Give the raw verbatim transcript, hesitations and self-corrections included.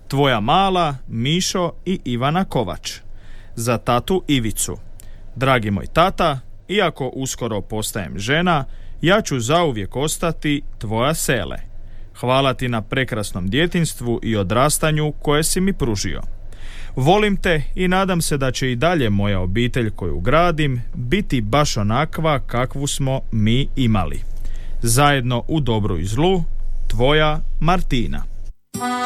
Tvoja mala Mišo i Ivana Kovač. Za tatu Ivicu. Dragi moj tata, iako uskoro postajem žena, ja ću zauvijek ostati tvoja Sele. Hvala ti na prekrasnom djetinjstvu i odrastanju koje si mi pružio. Volim te i nadam se da će i dalje moja obitelj koju gradim biti baš onakva kakvu smo mi imali. Zajedno u dobru i zlu, tvoja Martina.